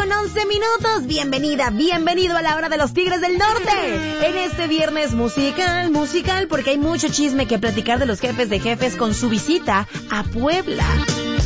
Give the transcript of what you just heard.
11:11. Bienvenida, bienvenido a la hora de los Tigres del Norte. En este viernes musical, porque hay mucho chisme que platicar de los jefes de jefes con su visita a Puebla.